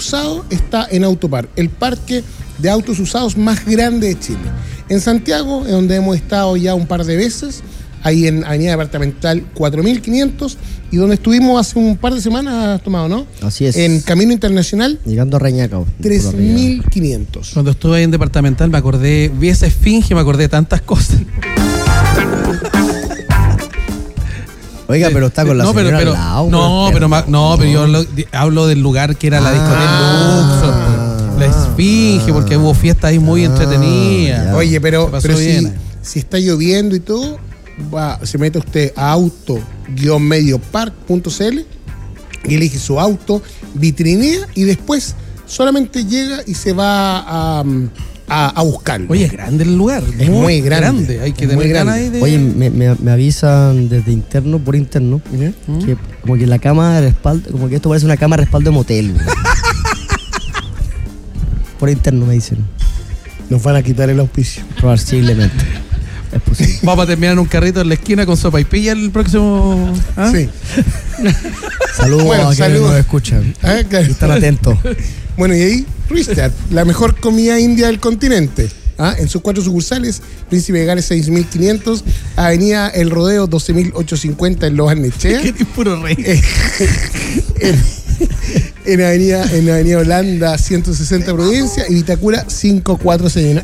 usado está en Autopar, el parque de autos usados más grande de Chile. En Santiago, es donde hemos estado ya un par de veces, ahí en Avenida Departamental 4500, y donde estuvimos hace un par de semanas, Tomado, ¿no? Así es. En Camino Internacional, llegando a Reñaca. 3500. Cuando estuve ahí en Departamental me acordé, vi esa esfinge, me acordé de tantas cosas. Oiga, pero está con la señora al lado. Pero yo hablo del lugar que era la discoteca Luxor, la esfinge, porque hubo fiestas ahí muy entretenidas. Ya. Oye, pero bien. si está lloviendo y todo, se mete usted a auto-mediopark.cl y elige su auto, vitrinea y después solamente llega y se va a buscarlo. Oye, es grande el lugar. Es muy grande. Hay que tener ganas ahí de... Oye, me avisan desde interno, por interno, que como que la cama de respaldo, como que esto parece una cama de respaldo de motel. Por interno me dicen. Nos van a quitar el auspicio. Probablemente. Es posible. Vamos a terminar en un carrito en la esquina con sopa y pilla el próximo... ¿Ah? Sí. Saludos a quienes nos escuchan. Claro. Están atentos. Bueno, y ahí, Ruistad, la mejor comida india del continente. En sus 4 sucursales, Príncipe de Gales 6500, Avenida El Rodeo 12850 en Los Barnechea. Qué puro rey. En Avenida Holanda 160 Providencia y Vitacura 5461.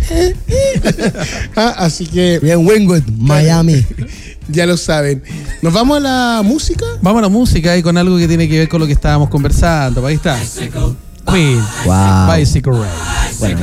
Así que Bien, Wingwood, Miami. ya lo saben. ¿Nos vamos a la música? Vamos a la música y con algo que tiene que ver con lo que estábamos conversando. Ahí está. Queen. Wow. Bicycle Race. Bueno.